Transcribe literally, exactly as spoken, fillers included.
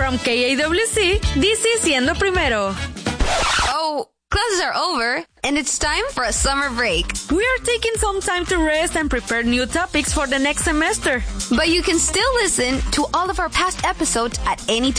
From K A W C, D C siendo primero. Oh, classes are over, and it's time for a summer break. We are taking some time to rest and prepare new topics for the next semester. But you can still listen to all of our past episodes at any time.